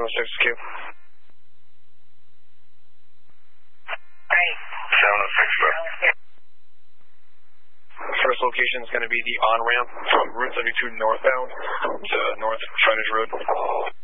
706 Q. 706, sir. First location is going to be the on-ramp from Route 72 northbound to North Frontage Road.